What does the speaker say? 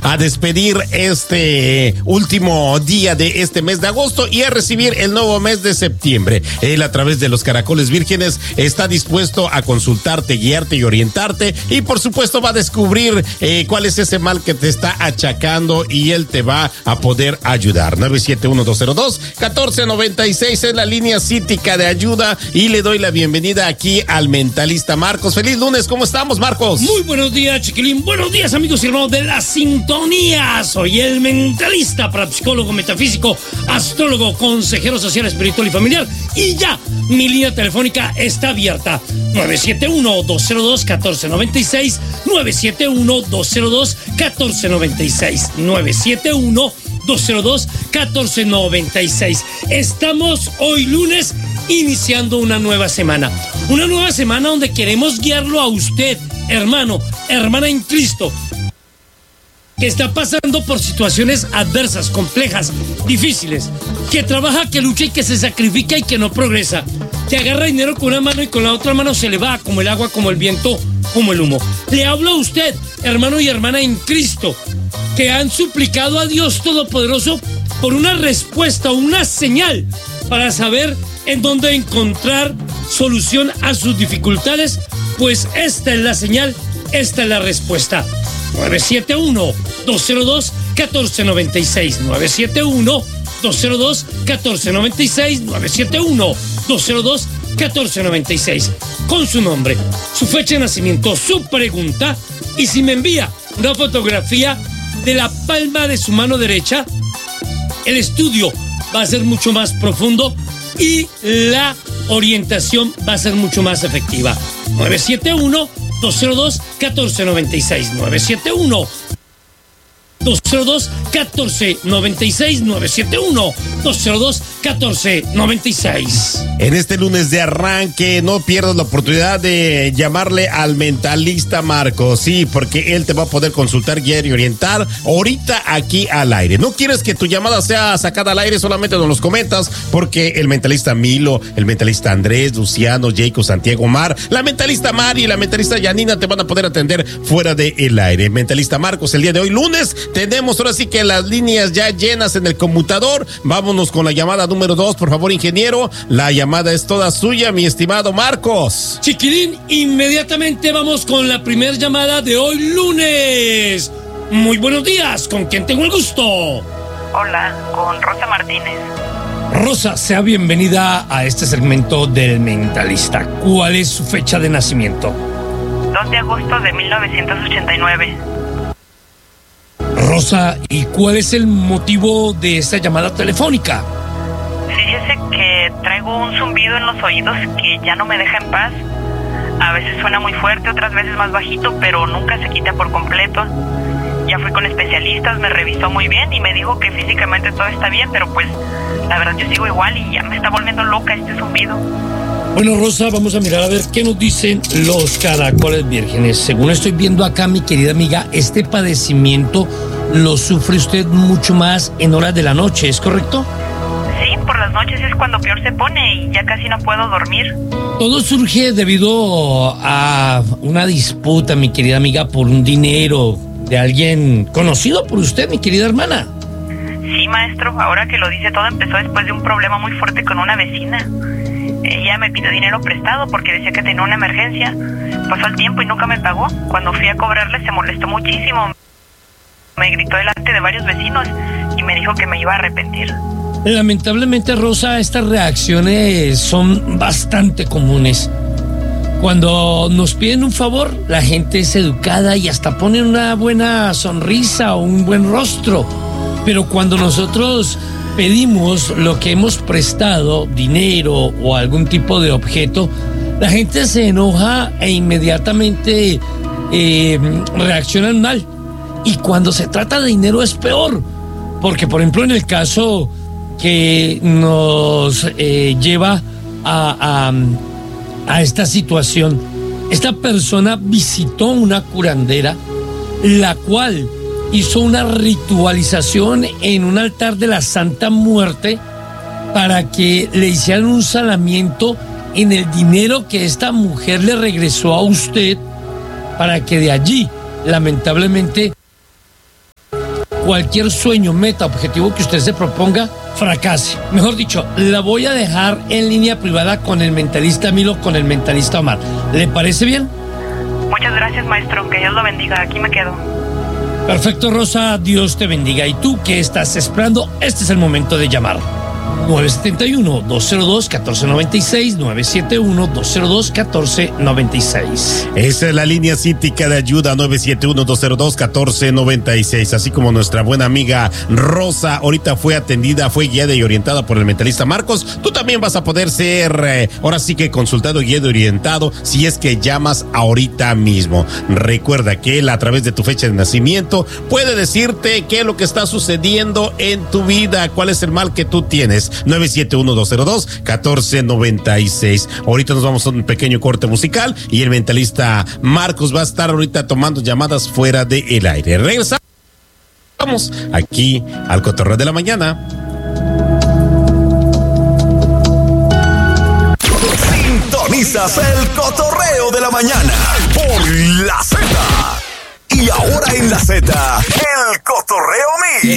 a despedir este último día de este mes de agosto y a recibir el nuevo mes de septiembre. Él, a través de los Caracoles Vírgenes, está dispuesto a consultarte, guiarte y orientarte, y por supuesto va a descubrir cuál es ese mal que te está achacando, y él te va a poder ayudar. 971-202-1496 es la línea cítica de ayuda, y le doy la bienvenida aquí al mentalista Marcos. Feliz lunes, ¿cómo estamos, Marcos? Muy buenos días, chiquilín. Buenos días, amigos y hermanos de la sintonía. Soy el mentalista, parapsicólogo, metafísico, astrólogo, consejero social, espiritual y familiar, y ya mi línea telefónica está abierta. 971-202-1496, 971-202-1496, 971-202-1496. Estamos hoy lunes iniciando una nueva semana donde queremos guiarlo a usted, hermano, hermana en Cristo, que está pasando por situaciones adversas, complejas, difíciles, que trabaja, que lucha y que se sacrifica y que no progresa, que agarra dinero con una mano y con la otra mano se le va, como el agua, como el viento, como el humo. Le hablo a usted, hermano y hermana en Cristo, que han suplicado a Dios Todopoderoso por una respuesta, una señal, para saber en dónde encontrar solución a sus dificultades. Pues esta es la señal, esta es la respuesta. 971-202-1496, 971-202-1496, 971-202-1496. Con su nombre, su fecha de nacimiento, su pregunta, y si me envía una fotografía de la palma de su mano derecha, el estudio va a ser mucho más profundo y la orientación va a ser mucho más efectiva. 971-202-1496, 971-202-1496, 971-202-1496. En este lunes de arranque, no pierdas la oportunidad de llamarle al mentalista Marcos, sí, porque él te va a poder consultar, guiar y orientar ahorita aquí al aire. No quieres que tu llamada sea sacada al aire, solamente nos los comentas, porque el mentalista Milo, el mentalista Andrés, Luciano, Jacob, Santiago, Mar, la mentalista Mari y la mentalista Yanina te van a poder atender fuera del aire. Mentalista Marcos, el día de hoy, lunes, tenemos ahora sí que las líneas ya llenas en el conmutador. Vámonos con la llamada número 2, por favor, ingeniero. La llamada es toda suya, mi estimado Marcos. Chiquilín, inmediatamente vamos con la primera llamada de hoy lunes. Muy buenos días, ¿con quién tengo el gusto? Hola, con Rosa Martínez. Rosa, sea bienvenida a este segmento del mentalista. ¿Cuál es su fecha de nacimiento? 2 de agosto de 1989. Rosa, ¿y cuál es el motivo de esta llamada telefónica? Fíjese que traigo un zumbido en los oídos que ya no me deja en paz. A veces suena muy fuerte, otras veces más bajito, pero nunca se quita por completo. Ya fui con especialistas, me revisó muy bien y me dijo que físicamente todo está bien, pero pues la verdad yo sigo igual y ya me está volviendo loca este zumbido. Bueno, Rosa, vamos a mirar a ver qué nos dicen los Caracoles Vírgenes. Según estoy viendo acá, mi querida amiga, este padecimiento lo sufre usted mucho más en horas de la noche, ¿es correcto? Sí, por las noches es cuando peor se pone y ya casi no puedo dormir. Todo surge debido a una disputa, mi querida amiga, por un dinero de alguien conocido por usted, mi querida hermana. Sí, maestro, ahora que lo dice, todo empezó después de un problema muy fuerte con una vecina. Ella me pidió dinero prestado porque decía que tenía una emergencia. Pasó el tiempo y nunca me pagó. Cuando fui a cobrarle se molestó muchísimo. Me gritó delante de varios vecinos y me dijo que me iba a arrepentir. Lamentablemente, Rosa, estas reacciones son bastante comunes. Cuando nos piden un favor, la gente es educada y hasta pone una buena sonrisa o un buen rostro. Pero cuando nosotros pedimos lo que hemos prestado, dinero o algún tipo de objeto, la gente se enoja e inmediatamente reaccionan mal. Y cuando se trata de dinero es peor, porque por ejemplo en el caso que nos lleva a esta situación, esta persona visitó una curandera, la cual hizo una ritualización en un altar de la Santa Muerte para que le hicieran un salamiento en el dinero que esta mujer le regresó a usted, para que de allí, lamentablemente, cualquier sueño, meta, objetivo que usted se proponga, fracase. Mejor dicho, la voy a dejar en línea privada con el mentalista Milo, con el mentalista Omar. ¿Le parece bien? Muchas gracias, maestro. Que Dios lo bendiga. Aquí me quedo. Perfecto, Rosa. Dios te bendiga. ¿Y tú qué estás esperando? Este es el momento de llamar. 971-202-1496, 971-202-1496. Esa es la línea cítica de ayuda, 971-202-1496. Así como nuestra buena amiga Rosa ahorita fue atendida, fue guiada y orientada por el mentalista Marcos, tú también vas a poder ser, ahora sí que consultado, guiado y orientado si es que llamas ahorita mismo. Recuerda que él, a través de tu fecha de nacimiento, puede decirte qué es lo que está sucediendo en tu vida, cuál es el mal que tú tienes. 971-202-1496. Ahorita nos vamos a un pequeño corte musical y el mentalista Marcos va a estar ahorita tomando llamadas fuera del aire. Regresamos aquí al Cotorreo de la Mañana. Sintonizas el Cotorreo de la Mañana por la Z. Y ahora en la Z, el Cotorreo Mix.